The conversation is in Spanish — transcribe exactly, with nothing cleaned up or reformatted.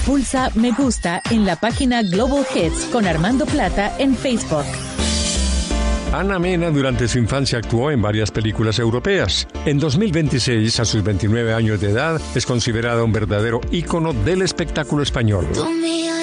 Pulsa me gusta en la página Global Hits con Armando Plata en Facebook. Ana Mena durante su infancia actuó en varias películas europeas. En dos mil veintiséis, a sus veintinueve años de edad, es considerada un verdadero ícono del espectáculo español.